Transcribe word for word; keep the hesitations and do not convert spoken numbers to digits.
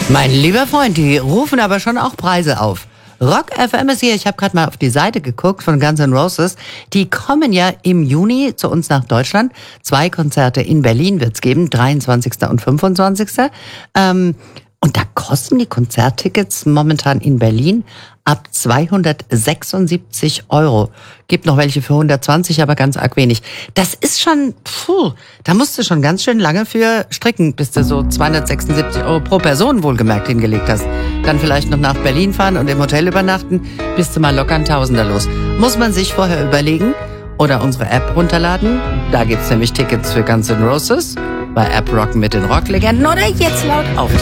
Mein lieber Freund, die rufen aber schon auch Preise auf. Rock F M ist hier, ich habe gerade mal auf die Seite geguckt von Guns N' Roses. Die kommen ja im Juni zu uns nach Deutschland. Zwei Konzerte in Berlin wird's geben, dreiundzwanzigsten und fünfundzwanzigsten Ähm, und da kosten die Konzerttickets momentan in Berlin ab zweihundertsechsundsiebzig Euro. Gibt noch welche für hundertzwanzig, aber ganz arg wenig. Das ist schon, puh, da musst du schon ganz schön lange für stricken, bis du so zweihundertsechsundsiebzig Euro pro Person wohlgemerkt hingelegt hast. Dann vielleicht noch nach Berlin fahren und im Hotel übernachten, bist du mal locker ein Tausender los. Muss man sich vorher überlegen oder unsere App runterladen. Da gibt's nämlich Tickets für Guns N' Roses bei App Rocken mit den Rocklegenden oder jetzt laut auf.